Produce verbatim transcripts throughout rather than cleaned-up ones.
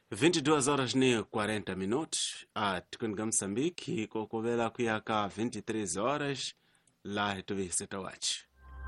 vinte e duas horas e quarenta minutos. Ah, tukunga Moçambique, kokobela kuyaka vinte e três horas. Lá retovise tawachi.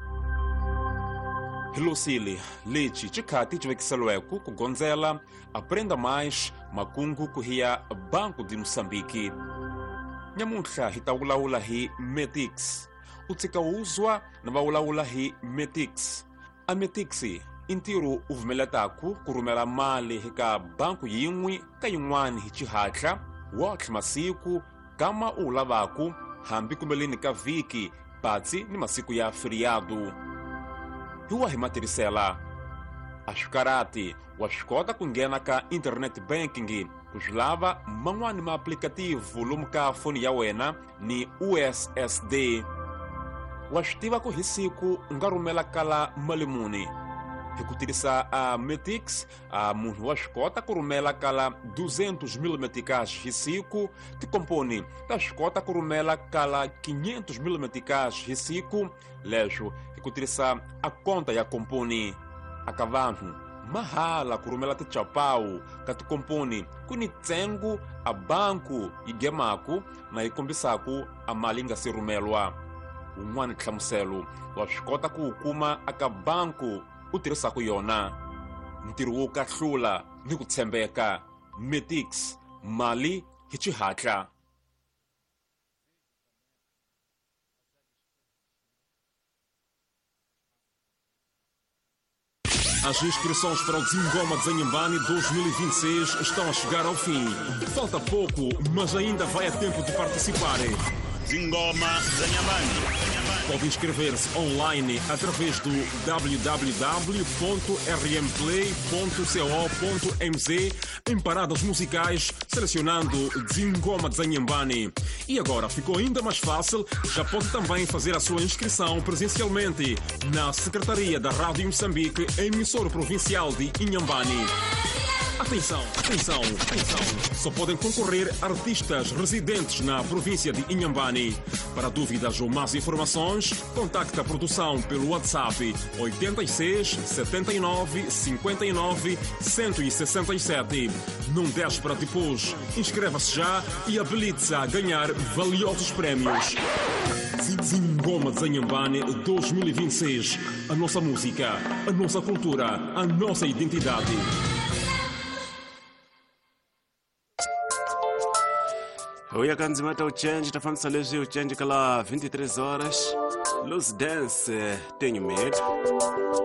Hilosili, leite, chikati chivekisalueku kugonzela, aprenda mais, makungu kuhia Banco de Moçambique. Nyamuntla hitaulaula hi Metix. Utsika uzwa na baulaula hi Metix. A Metixi, intiru uvumelataku kurumela mali hika banku yimwi kayunwani hichihatla, watli masiku, kama ulavaku, hambi kumelini ka viki, patsi ni masiku ya feriado. Hiwa himaterisela. Ashukarati, washkota kungena ka internet banking, kujlava mangwani ma aplikativu lumka foni ya wena ni U S S D. Washtiva kuhisiku ngarumela kala malimuni. Hikutirisa a Metix, a munhu washkota kurumela kala duzentos mil meticais hisiku, te compone ta shkota kurumela kala quinhentos mil meticais hisiku, lejo hikutirisa a conta ya compone. Akavanhu, mahala kurumela te chapau, ka te compone kuni tsengu a banku igemaku na ikombisaku a malinga sirumelwa. Umwani tlamuselu, washkota kuukuma aka banku utirisa kuyona. Ntiru kahlula ni kutsembeka. Metix, mali hichihatla. As inscrições para o Zingoma de Zanhambani dois mil e vinte e seis estão a chegar ao fim. Falta pouco, mas ainda vai a tempo de participarem. Zingoma Zanhambani. Pode inscrever-se online através do w w w ponto r m play ponto co ponto m z em paradas musicais, selecionando Zingoma de Zanhambani. E agora ficou ainda mais fácil, já pode também fazer a sua inscrição presencialmente na Secretaria da Rádio Moçambique, emissora provincial de Inhambane. Atenção, atenção, atenção. Só podem concorrer artistas residentes na província de Inhambane. Para dúvidas ou mais informações, contacte a produção pelo WhatsApp oito seis, sete nove, cinco nove, um seis sete. Não deixe para depois. Inscreva-se já e habilite-se a ganhar valiosos prémios. Zingoma de Zanhambani dois mil e vinte e seis. A nossa música, a nossa cultura, a nossa identidade. Huya kanzimata uchange tafamsa lezi uchange kala vinte e três horas. Luz Dance tenho medo.